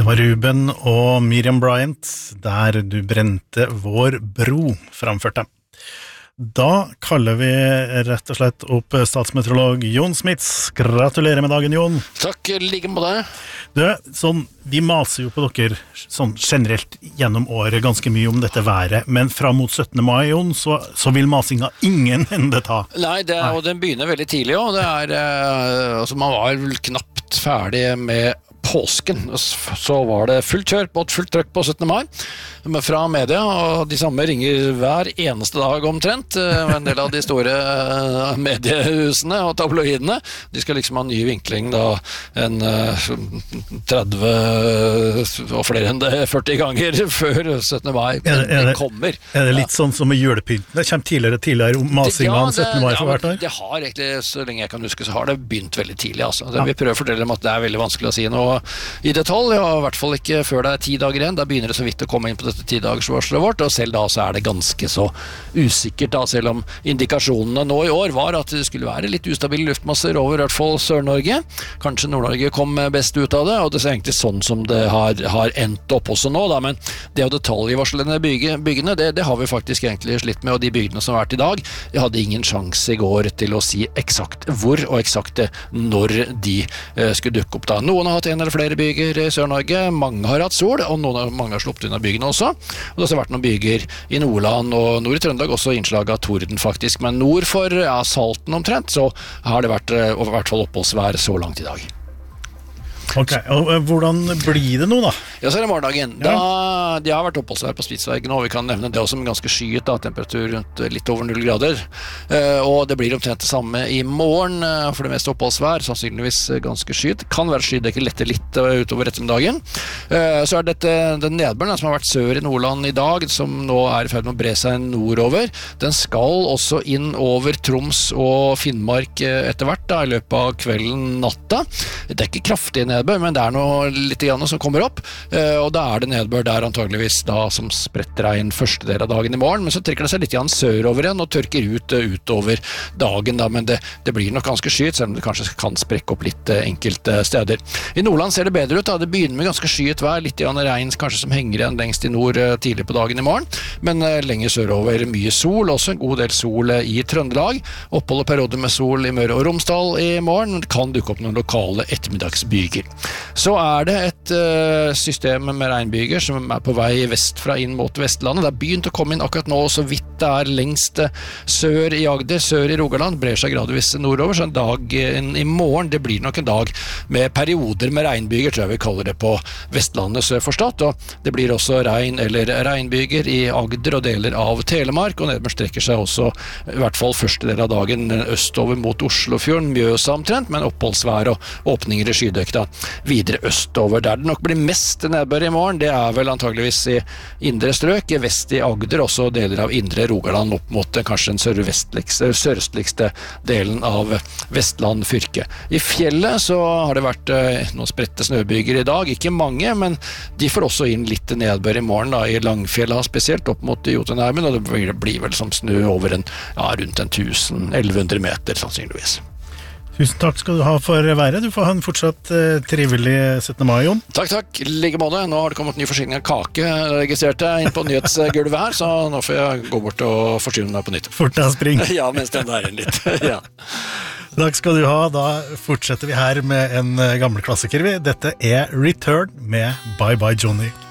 Det var Ruben og Miriam Bryant, der du brente vår bro, framførte. Da kaller vi rett og slett opp statsmeteorolog Jon Smits. Gratulerer med dagen, Jon. Takk, like med deg. Vi maser jo på dere sånn generelt gjennom året ganske mye om dette været, men fram mot 17. mai, Jon, så vil masinga ingen ende ta. Nei, og den begynner veldig tidlig, og man var vel knapt ferdig med påsken, så var det fullt kjør på fullt trøkk på 17. mai fra media, og de samme ringer hver eneste dag omtrent. En del av de store mediehusene og tabloidene, de skal liksom ha ny vinkling da en 30 og flere enn det 40 ganger før 17. mai det kommer. Er det litt sånn som med julepynten? Det kommer tidligere masinga om 17. mai for hvert år? Det har egentlig, så lenge jeg kan huske, så har det begynt veldig tidlig. Altså. Vi prøver å fortelle dem at det er veldig vanskelig å si noe i detalj, og i hvert fall ikke før det er 10 dager igjen. Da begynner det så vidt å komme inn på dette 10-dagersvarselet vårt, og selv da så er det ganske så usikkert da, selv om indikasjonene nå i år var at det skulle være litt ustabile luftmasser over i hvert fall Sør-Norge. Kanskje Nord-Norge kom best ut av det, og det er egentlig sånn som det har endt opp også nå, da. Men det å detaljvarslene byggene, det har vi faktisk egentlig slitt med, og de bygdene som har vært i dag, jeg hadde ingen sjanse i går til å si eksakt hvor og eksakt når de skulle dukke opp da. Noen har hatt en eller flere byger i Sør-Norge, mange har hatt sol, og mange har sluppet unna bygene også. Og det har også vært noen byger i Nordland og nord i Trøndelag, også innslag av torden faktisk. Men nord for Salten omtrent, så har det vært i hvert fall oppholdsvær så langt i dag. Ok, og hvordan blir det nå da? Ja, så er det morgendagen. De har vært oppholdsvær på Spitsbergen, og vi kan nevne det også med ganske skyet, temperatur rundt litt over 0 grader. Og det blir omtrent det samme i morgen, for det meste oppholdsvær, sannsynligvis ganske skyet. Kan være skydekke lette litt utover ettermiddagen. Så er dette den nedbøren som har vært sør i Nordland i dag, som nå er i ferd med å bre seg nordover. Den skal også inn over Troms og Finnmark etter hvert, da, i løpet av kvelden, natta. Det er ikke kraftig nedbør, men det er noe litt grann som kommer opp, og da er det nedbør der antageligvis da som spretter regn første del av dagen i morgen, men så trekker det seg litt grann sørover igjen og tørker utover dagen da, men det blir nok ganske skyet, selv om det kanskje kan sprekke opp litt enkelte steder. I Nordland ser det bedre ut da, det begynner med ganske skyet vær, litt grann regn kanskje som henger igjen lengst i nord tidlig på dagen i morgen, men lenger sørover mye sol, også en god del sol i Trøndelag, opphold og perioder med sol i Møre og Romsdal i morgen, det kan dukke opp noen lokale ettermiddagsbyger. Så er det et system med regnbyger som er på vei vestfra inn mot Vestlandet. Det har begynt å komme inn akkurat nå, så vidt det er lengst sør i Agder, sør i Rogaland, brer seg gradvis nordover, så en dag i morgen, det blir nok en dag med perioder med regnbyger, tror jeg vi kaller det på Vestlandet sør forstått, og det blir også regn eller regnbyger i Agder og deler av Telemark, og nedbør strekker seg også, i hvert fall første del av dagen, østover mot Oslofjorden, Mjøsa omtrent, men oppholdsvær og åpninger i skydekta videre østover. Der det nok blir mest nedbør i morgen, det er vel antageligvis i indre strøk, i vest i Agder, også deler av indre Rogaland opp mot kanskje den sørøstligste delen av Vestland fylke. I fjellet så har det vært noen spredte snøbyger i dag, ikke mange, men de får også inn litt nedbør i morgen da, i Langfjella spesielt opp mot Jotunheimen, og det blir vel som snø over rundt 1100 meter sannsynligvis. Tusen takk skal du ha for været. Du får ha en fortsatt trivelig 17. mai, Jon. Takk. Like måte. Nå har det kommet ny forsyning av kake, registrerte inn på nyhetsgulvet her, så nå får jeg gå bort og forsyne deg på nytt. Fort deg spring. Ja, mens den der litt. Ja. Takk skal du ha. Da fortsetter vi her med en gammel klassiker. Dette er Return med Bye Bye Johnny.